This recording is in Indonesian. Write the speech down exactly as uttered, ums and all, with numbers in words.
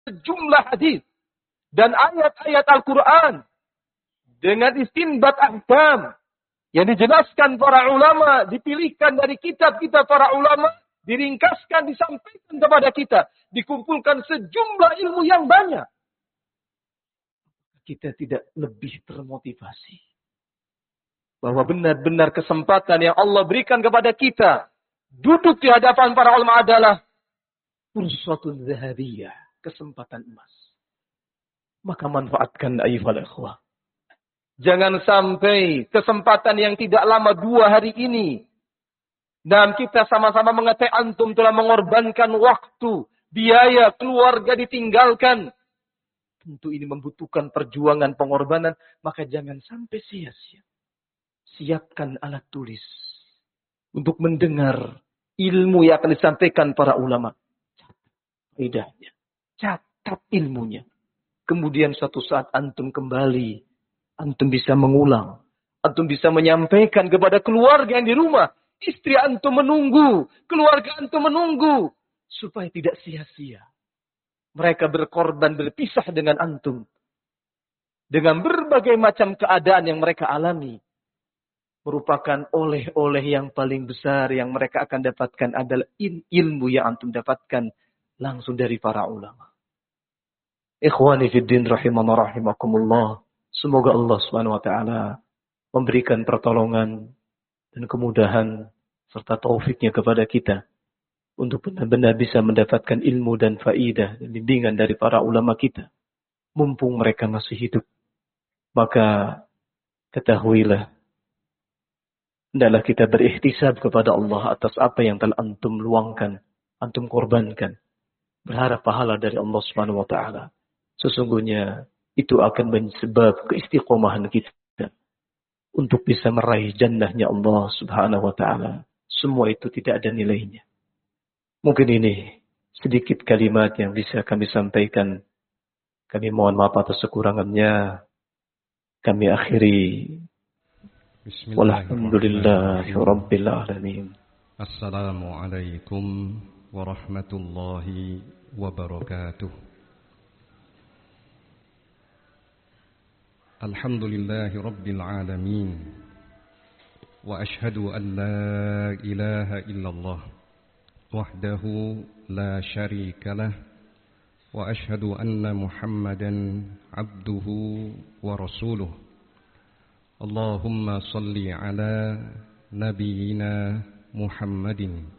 sejumlah hadis dan ayat-ayat Al-Quran dengan istinbat ahkam yang dijelaskan para ulama, dipilihkan dari kitab-kitab para ulama, diringkaskan, disampaikan kepada kita, dikumpulkan sejumlah ilmu yang banyak. Kita tidak lebih termotivasi bahwa benar-benar kesempatan yang Allah berikan kepada kita duduk di hadapan para ulama adalah fursatun zahabiyah, kesempatan emas. Maka manfaatkan ayyuhal ikhwah. Jangan sampai kesempatan yang tidak lama dua hari ini dan kita sama-sama mengetahui antum telah mengorbankan waktu, biaya, keluarga ditinggalkan. Tentu ini membutuhkan perjuangan, pengorbanan. Maka jangan sampai sia-sia. Siapkan alat tulis untuk mendengar ilmu yang akan disampaikan para ulama. Catat faedahnya. Catat ilmunya. Kemudian suatu saat antum kembali. Antum bisa mengulang. Antum bisa menyampaikan kepada keluarga yang di rumah. Istri antum menunggu. Keluarga antum menunggu. Supaya tidak sia-sia. Mereka berkorban, berpisah dengan antum. Dengan berbagai macam keadaan yang mereka alami. Merupakan oleh-oleh yang paling besar yang mereka akan dapatkan adalah ilmu yang antum dapatkan langsung dari para ulama. Ikhwani fiddin rahimana rahimakumullah. Semoga Allah subhanahu wa ta'ala memberikan pertolongan dan kemudahan serta taufiknya kepada kita. Untuk benar-benar bisa mendapatkan ilmu dan faidah dan bimbingan dari para ulama kita. Mumpung mereka masih hidup. Maka ketahuilah. Hendaklah kita berikhtisab kepada Allah atas apa yang telah antum luangkan. Antum korbankan. Berharap pahala dari Allah subhanahu wa ta'ala. Sesungguhnya itu akan menyebab keistiqomahan kita. Untuk bisa meraih jannahnya Allah subhanahu wa ta'ala. Semua itu tidak ada nilainya. Mungkin ini sedikit kalimat yang bisa kami sampaikan. Kami mohon maaf atas kekurangannya. Kami akhiri. Walhamdulillahi rabbil alamin. Assalamualaikum warahmatullahi wabarakatuh. Alhamdulillahi rabbil alamin. Wa ashhadu an la ilaha illallah. وحده لا شريك له وأشهد أن محمدا عبده ورسوله اللهم صل على نبينا محمد